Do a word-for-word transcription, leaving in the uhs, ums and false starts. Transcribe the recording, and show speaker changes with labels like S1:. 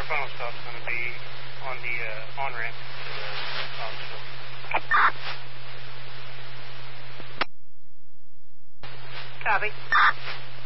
S1: final stop's going to be on the uh, on-ramp to the hospital.
S2: Copy.